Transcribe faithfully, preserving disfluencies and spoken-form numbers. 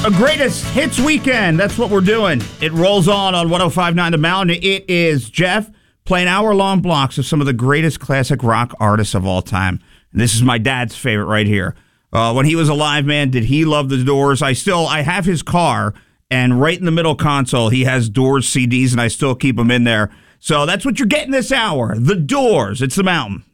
A greatest hits weekend. That's what we're doing. It rolls on on one oh five point nine The Mountain. It is Jeff playing hour-long blocks of some of the greatest classic rock artists of all time. And this is my dad's favorite right here. Uh, when he was alive, man, did he love the Doors? I still, I have his car, and right in the middle console, he has Doors C Ds, and I still keep them in there. So that's what you're getting this hour. The Doors. It's The Mountain.